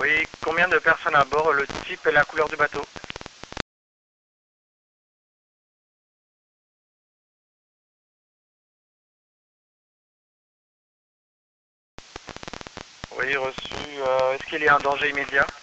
Oui, combien de personnes à bord, le type et la couleur du bateau? Oui, reçu. Est-ce qu'il y a un danger immédiat?